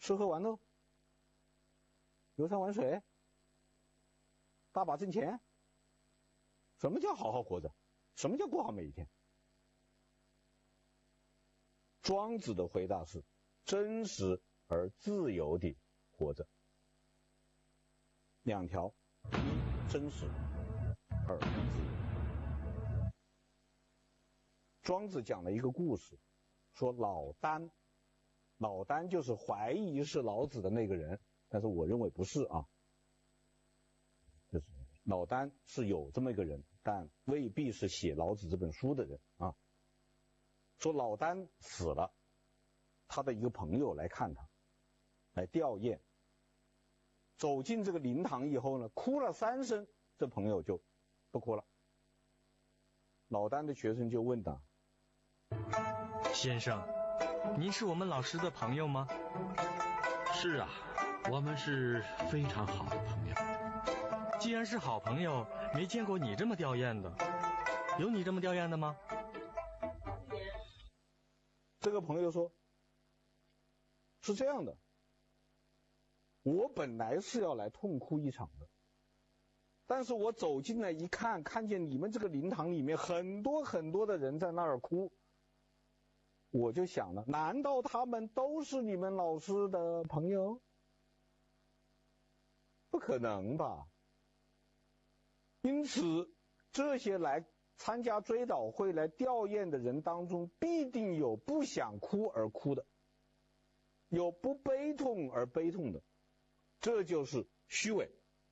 吃喝玩乐，游山玩水，大把挣钱。什么叫好好活着？什么叫过好每一天？庄子的回答是：真实而自由地活着。两条，一真实，二自由。庄子讲了一个故事，说老聃就是怀疑是老子的那个人，但是我认为不是啊，就是老聃是有这么一个人，但未必是写老子这本书的人啊。说老聃死了，他的一个朋友来看他，来吊唁，走进这个灵堂以后呢，哭了3声，这朋友就不哭了。老聃的学生就问他： 先生，您是我们老师的朋友吗？ 是啊，我们是非常好的朋友。 既然是好朋友，没见过你这么吊唁的。有你这么吊唁的吗？ 这个朋友说：是这样的，我本来是要来痛哭一场的，但是我走进来一看，看见你们这个灵堂里面很多很多的人在那儿哭，我就想了，难道他们都是你们老师的朋友？不可能吧。因此这些来参加追悼会来吊唁的人当中，必定有不想哭而哭的，有不悲痛而悲痛的，这就是虚伪。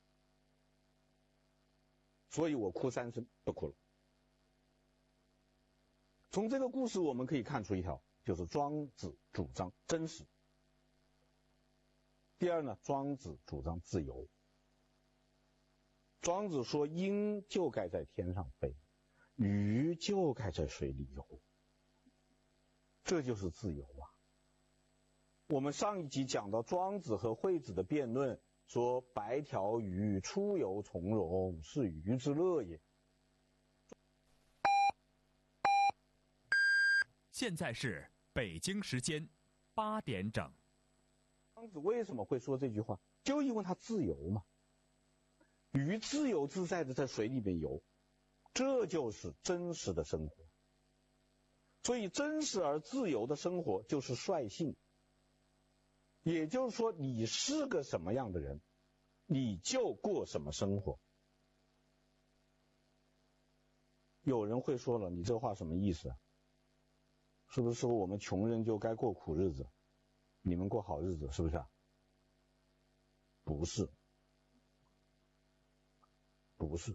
所以我哭3声，不哭了。从这个故事我们可以看出一条，就是庄子主张真实。第二呢，庄子主张自由。庄子说，鹰就该在天上飞，鱼就该在水里游，这就是自由啊。我们上一集讲到庄子和惠子的辩论，说白条鱼出游从容，是鱼之乐也。 现在是北京时间8点整。 庄子为什么会说这句话？就因为他自由嘛。鱼自由自在的在水里面游，这就是真实的生活。所以真实而自由的生活就是率性。也就是说，你是个什么样的人，你就过什么生活。有人会说了，你这话什么意思啊？是不是说我们穷人就该过苦日子，你们过好日子，是不是啊？不是，不是。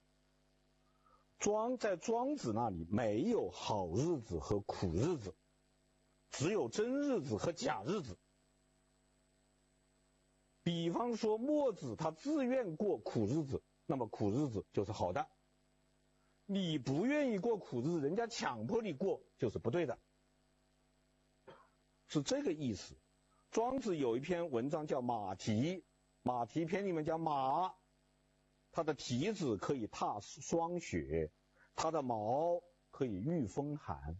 在庄子那里没有好日子和苦日子，只有真日子和假日子。比方说墨子他自愿过苦日子，那么苦日子就是好的。你不愿意过苦日子，人家强迫你过就是不对的，是这个意思。庄子有一篇文章叫马蹄，马蹄篇里面讲马，它的蹄子可以踏霜雪，它的毛可以御风寒，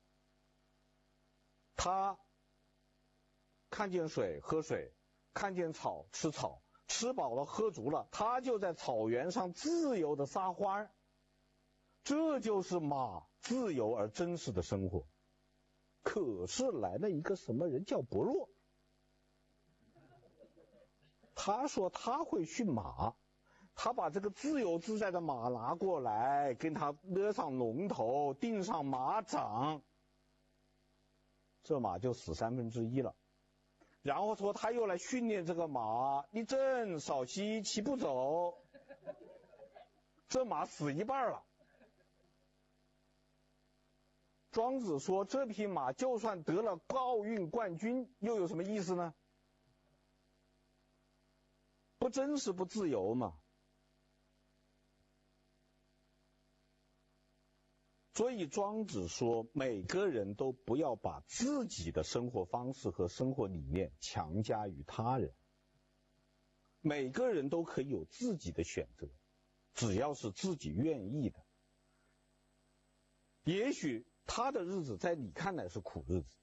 它看见水喝水，看见草吃草，吃饱了喝足了，它就在草原上自由的撒欢儿。这就是马自由而真实的生活。可是来了一个什么人叫伯洛，他说他会驯马，他把这个自由自在的马拿过来，跟他勒上龙头，钉上马掌，这马就死1/3了。然后说他又来训练这个马，你正少息骑不走，这马死一半了。庄子说，这匹马就算得了奥运冠军，又有什么意思呢？不真实不自由嘛。所以庄子说，每个人都不要把自己的生活方式和生活理念强加于他人，每个人都可以有自己的选择，只要是自己愿意的。也许他的日子在你看来是苦日子，